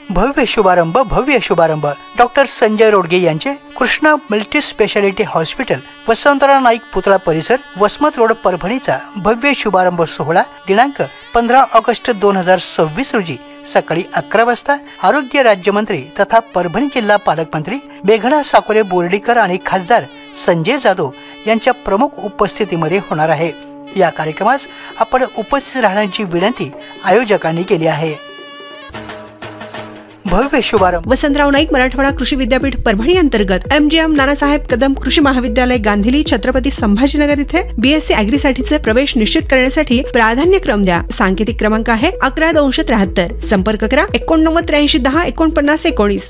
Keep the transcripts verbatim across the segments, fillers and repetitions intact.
भव्य शुभारंभ भव्य शुभारंभ डॉक्टर संजय रोडगे यांचे Krishna multi speciality hospital Vasantrao Naik पुतळा परिसर वसमत रोड परभणीचा भव्य शुभारंभ सोहळा दिनांक पंधरा ऑगस्ट दोन हजार सव्वीस रोजी सकाळी अकरा वाजता आरोग्य राज्यमंत्री तथा परभणी जिल्हा पालकमंत्री मेघना साकोरे बोर्डीकर आणि खासदार संजय जाधव यांच्या प्रमुख उपस्थितीमध्ये होणार आहे। या कार्यक्रमास आपण उपस्थित राहण्याची विनंती आयोजकांनी केली आहे। भव्य शुभारंभ वसंतराव नाईक मराठवाडा कृषी विद्यापीठ परभणी अंतर्गत M G M Nanasaheb Kadam कृषी महाविद्यालय गांधीली छत्रपती संभाजीनगर इथे बीएससी अॅग्री साठीचे प्रवेश निश्चित करण्यासाठी प्राधान्यक्रम द्या। सांकेतिक क्रमांक आहे अकरा दोनशे त्र्याहत्तर। संपर्क करा एकोणनव्वद त्र्याऐंशी दहा एकोणपन्नास एकोणीस।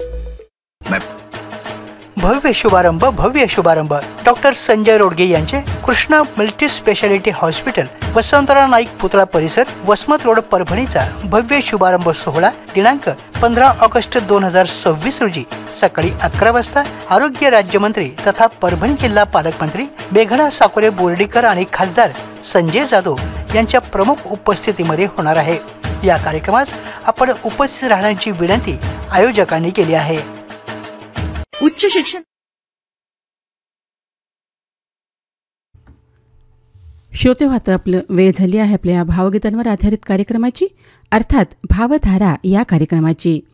भव्य शुभारंभ भव्य शुभारंभ डॉक्टर संजय रोडगे यांचे Krishna multi speciality hospital Vasantrao Naik पुतळा परिसर वसमत रोड परभणीचा भव्य शुभारंभ सोहळा दिनांक पंधरा ऑगस्ट दोन हजार सव्वीस रोजी सकाळी अकरा वाजता आरोग्य राज्यमंत्री तथा परभणी जिल्हा पालकमंत्री मेघना साकोरे बोर्डीकर आणि खासदार संजय जाधव यांच्या प्रमुख उपस्थितीमध्ये होणार आहे। या कार्यक्रमास आपण उपस्थित राहण्याची विनंती आयोजकांनी केली आहे। उच्च शिक्षण श्रोते हो, आता आपलं वेळ झाली आहे आपल्या भावगीतांवर आधारित कार्यक्रमाची अर्थात भावधारा या कार्यक्रमाची।